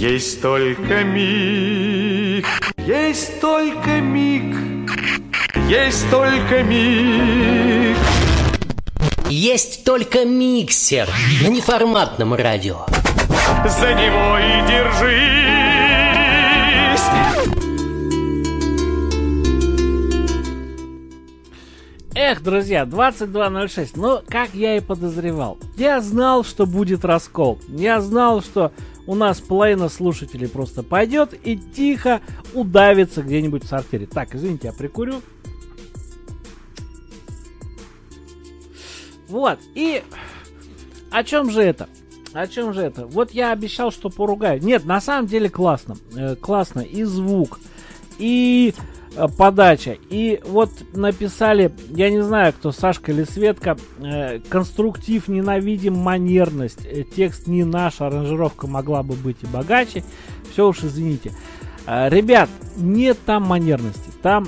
Есть только миг, есть только миг, есть только миг. Есть только миксер на неформатном радио. За него и держись. Эх, друзья, 22:06. Ну, как я и подозревал. Я знал, что будет раскол. Я знал, что у нас половина слушателей просто пойдет и тихо удавится где-нибудь в сортире. Так, извините, я прикурю. Вот, и о чем же это? О чем же это? Вот я обещал, что поругаю. Нет, на самом деле классно. Классно и звук, и подача. И вот написали, я не знаю, кто, Сашка или Светка, конструктив ненавидим манерность. Текст не наш, аранжировка могла бы быть и богаче. Все уж извините. Ребят, нет там манерности. Там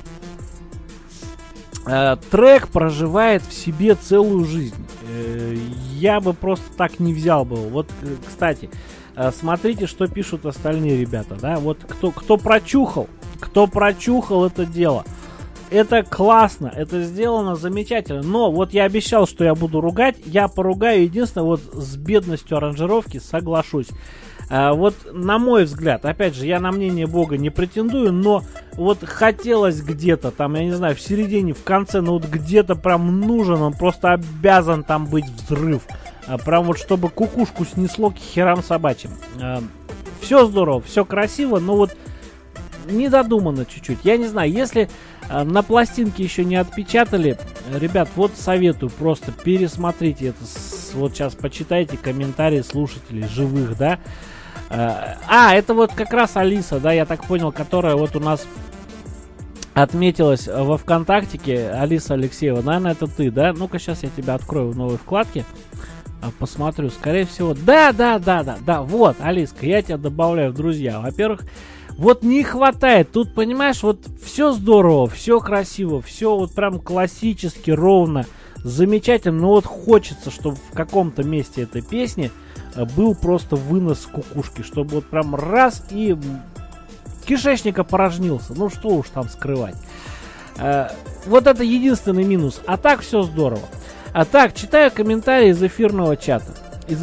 трек проживает в себе целую жизнь. Я бы просто так не взял бы. Вот, кстати, смотрите, что пишут остальные ребята. Да? Вот кто прочухал это дело. Это классно, это сделано замечательно. Но вот я обещал, что я буду ругать. Я поругаю. Единственное, вот с бедностью аранжировки соглашусь. Вот на мой взгляд, опять же, я на мнение Бога не претендую, но вот хотелось где-то там, я не знаю, в середине, в конце, ну вот где-то прям нужен, он просто обязан там быть взрыв. Прям вот чтобы кукушку снесло к херам собачьим. Все здорово, все красиво, но вот недодумано чуть-чуть. Я не знаю, если на пластинке еще не отпечатали, ребят, вот советую, просто пересмотрите это. Вот сейчас почитайте комментарии слушателей живых, да. Это вот как раз Алиса, да, я так понял, которая вот у нас отметилась во ВКонтактике. Алиса Алексеева, наверное, это ты, да? Ну-ка, сейчас я тебя открою в новой вкладке. Посмотрю, скорее всего. Да, вот, Алиска, я тебя добавляю в друзья. Во-первых, вот не хватает, тут, понимаешь, вот все здорово, все красиво, все вот прям классически, ровно, замечательно, но вот хочется, чтобы в каком-то месте этой песни был просто вынос кукушки, чтобы вот прям раз и кишечник опорожнился, ну что уж там скрывать. Вот это единственный минус, а так все здорово. А так, читаю комментарии из эфирного чата.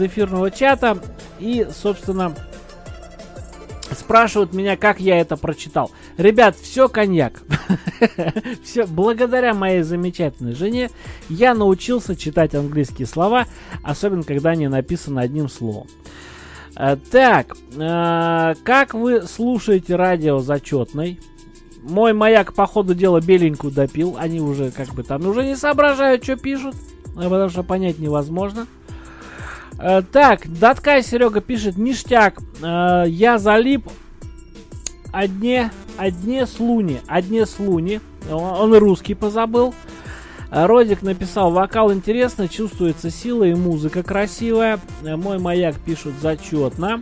И, собственно, спрашивают меня, как я это прочитал. Ребят, все коньяк. Все благодаря моей замечательной жене я научился читать английские слова, особенно когда они написаны одним словом. Так, как вы слушаете радио зачетный? Мой маяк по ходу дела беленькую допил. Они уже как бы там уже не соображают, что пишут, потому что понять невозможно. Так, Даткай Серега пишет: ништяк, я залип одне слуни. Он и русский позабыл. Родик написал: вокал интересный, чувствуется сила и музыка красивая. Мой маяк пишет: зачетно.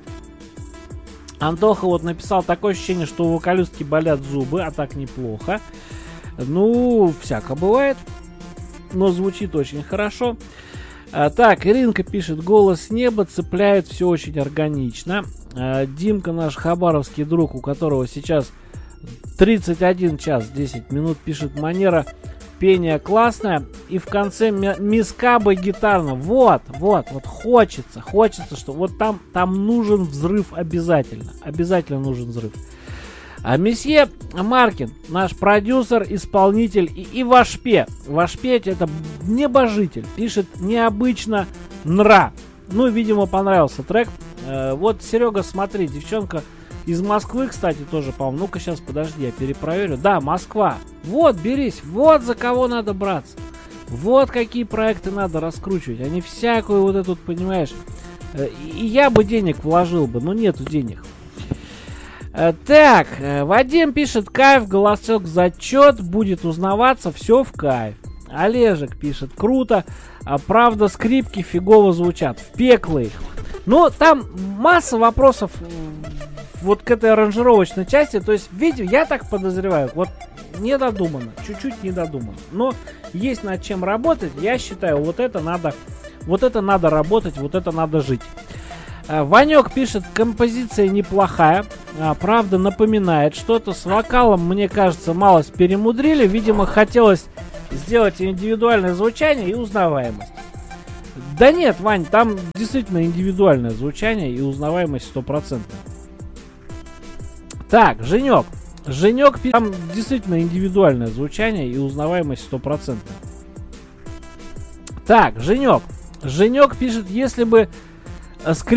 Антоха вот написал: такое ощущение, что у вокалистки болят зубы, а так неплохо. Ну, всяко бывает, но звучит очень хорошо. Так, Иринка пишет: голос с неба цепляет, все очень органично. Димка, наш хабаровский друг, у которого сейчас 31 час 10 минут, пишет: манера пения классная. И в конце мискаба гитарно. Вот, хочется, что вот там нужен взрыв обязательно. Обязательно нужен взрыв. А месье Маркин, наш продюсер, исполнитель и Вашпе. Вашпе это небожитель. Пишет: необычно нра. Ну, видимо, понравился трек. Вот, Серега, смотри, девчонка из Москвы, кстати, тоже, по-моему. Ну-ка, сейчас, подожди, я перепроверю. Да, Москва. Вот, берись. Вот за кого надо браться. Вот какие проекты надо раскручивать. Они всякую вот эту, понимаешь. И я бы денег вложил бы, но нету денег. Так, Вадим пишет: кайф, голосок зачет, будет узнаваться, все в кайф. Олежек пишет: круто, правда скрипки фигово звучат, в пекло их. Ну, там масса вопросов вот к этой аранжировочной части, то есть, видите, я так подозреваю, вот недодумано, чуть-чуть недодумано. Но есть над чем работать, я считаю, вот это надо работать, вот это надо жить. Ванек пишет, композиция неплохая, правда напоминает что-то. С вокалом, мне кажется, малость перемудрили. Видимо, хотелось сделать индивидуальное звучание и узнаваемость. Да нет, Вань, там действительно индивидуальное звучание и узнаваемость 100%. Так, Женек. Женек пишет, там действительно индивидуальное звучание и узнаваемость 100%. Так, Женек. Женек пишет, если бы скрип